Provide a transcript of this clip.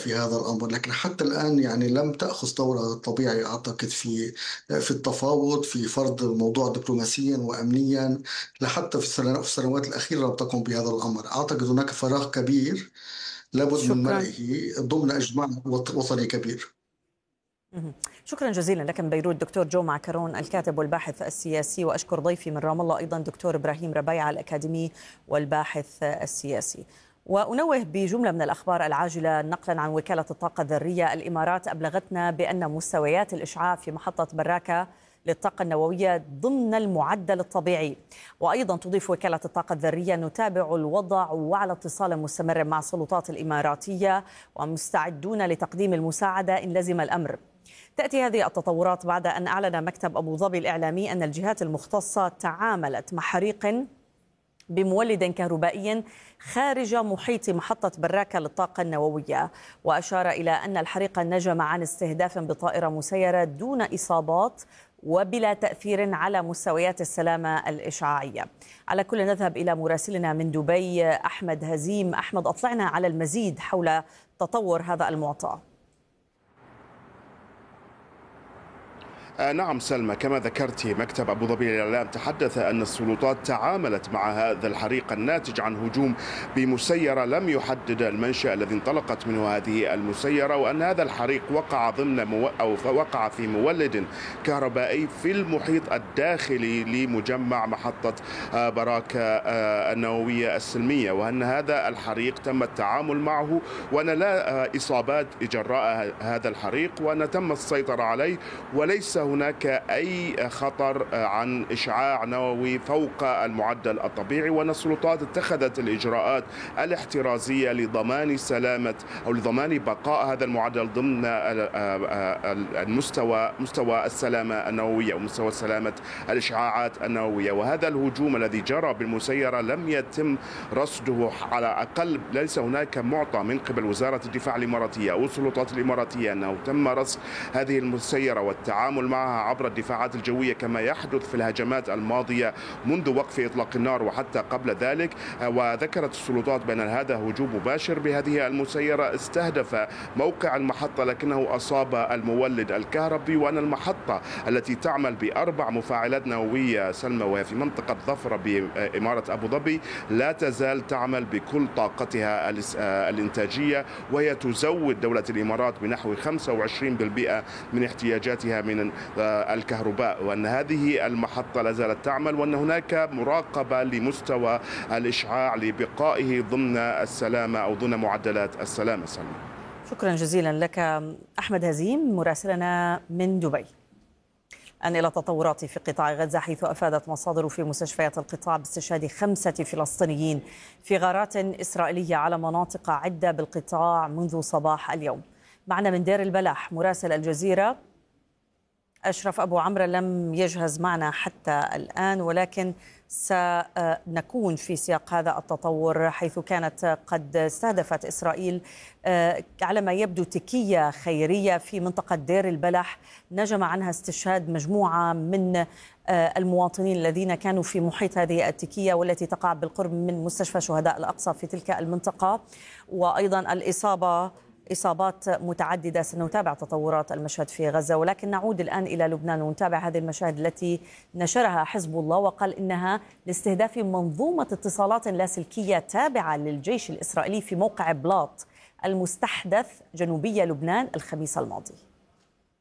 في هذا الأمر، لكن حتى الآن يعني لم تأخذ دورها الطبيعي أعتقد في التفاوض، في فرض الموضوع دبلوماسيا وأمنيا. لحتى في السنوات الأخيرة لم تقم بهذا الأمر. أعتقد هناك فراغ كبير لابد من شكرا. ملئه ضمن إجماع وطني كبير. مهم. شكرا جزيلا لك من بيروت دكتور جو معكرون الكاتب والباحث السياسي، وأشكر ضيفي من رام الله أيضا دكتور إبراهيم ربيعة الأكاديمي والباحث السياسي. وأنوه بجملة من الأخبار العاجلة نقلا عن وكالة الطاقة الذرية. الإمارات أبلغتنا بأن مستويات الإشعاع في محطة براكة للطاقة النووية ضمن المعدل الطبيعي. وأيضا تضيف وكالة الطاقة الذرية: نتابع الوضع وعلى اتصال مستمر مع السلطات الإماراتية ومستعدون لتقديم المساعدة إن لزم الأمر. تأتي هذه التطورات بعد أن أعلن مكتب أبو ظبي الإعلامي أن الجهات المختصة تعاملت مع حريق بمولد كهربائي خارج محيط محطة براكة للطاقة النووية، وأشار إلى أن الحريق نجم عن استهداف بطائرة مسيرة دون إصابات وبلا تأثير على مستويات السلامة الإشعاعية. على كل نذهب إلى مراسلنا من دبي أحمد هزيم. أحمد، أطلعنا على المزيد حول تطور هذا المعطى. نعم سلمى، كما ذكرت مكتب أبو ظبي للإعلام تحدث أن السلطات تعاملت مع هذا الحريق الناتج عن هجوم بمسيرة لم يحدد المنشأ الذي انطلقت منه هذه المسيرة، وأن هذا الحريق وقع وقع في مولد كهربائي في المحيط الداخلي لمجمع محطة براكة النووية السلمية، وأن هذا الحريق تم التعامل معه وأن لا إصابات جراء هذا الحريق وأن تم السيطرة عليه، وليس هناك أي خطر عن إشعاع نووي فوق المعدل الطبيعي، وأن السلطات اتخذت الإجراءات الاحترازية لضمان سلامة أو لضمان بقاء هذا المعدل ضمن مستوى السلامة النووية ومستوى سلامة الإشعاعات النووية. وهذا الهجوم الذي جرى بالمسيرة لم يتم رصده، على الأقل ليس هناك معطى من قبل وزارة الدفاع الإماراتية أو السلطات الإماراتية أنه تم رصد هذه المسيرة والتعامل معها عبر الدفاعات الجوية كما يحدث في الهجمات الماضية منذ وقف إطلاق النار وحتى قبل ذلك. وذكرت السلطات بأن هذا هجوم مباشر بهذه المسيرة استهدف موقع المحطة لكنه أصاب المولد الكهربي، وأن المحطة التي تعمل ب4 مفاعلات نووية سلمى وهي في منطقة ظفرة بإمارة أبو ظبي لا تزال تعمل بكل طاقتها الإنتاجية، وهي تزود دولة الإمارات بنحو 25% من احتياجاتها من الكهرباء، وأن هذه المحطة لا زالت تعمل، وأن هناك مراقبة لمستوى الإشعاع لبقائه ضمن السلامة أو ضمن معدلات السلامة. سلمى، شكرا جزيلا لك أحمد هزيم مراسلنا من دبي. الآن إلى تطورات في قطاع غزة، حيث أفادت مصادر في مستشفيات القطاع باستشهاد 5 فلسطينيين في غارات إسرائيلية على مناطق عدة بالقطاع منذ صباح اليوم. معنا من دير البلح مراسل الجزيرة أشرف أبو عمرو، لم يجهز معنا حتى الآن، ولكن سنكون في سياق هذا التطور، حيث كانت قد استهدفت إسرائيل على ما يبدو تكية خيرية في منطقة دير البلح، نجم عنها استشهاد مجموعة من المواطنين الذين كانوا في محيط هذه التكية والتي تقع بالقرب من مستشفى شهداء الأقصى في تلك المنطقة، وأيضا إصابات متعددة. سنتابع تطورات المشهد في غزة، ولكن نعود الآن إلى لبنان ونتابع هذه المشاهد التي نشرها حزب الله وقال إنها لاستهداف منظومة اتصالات لاسلكية تابعة للجيش الإسرائيلي في موقع بلاط المستحدث جنوبي لبنان الخميس الماضي.